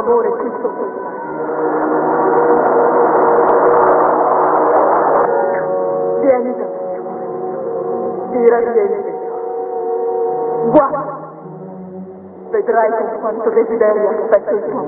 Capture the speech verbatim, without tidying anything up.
amore qui sotto il sole. Vieni da me, amore. Tira via il velo. Guarda. Vedrai con quanto desiderio aspetto il tuo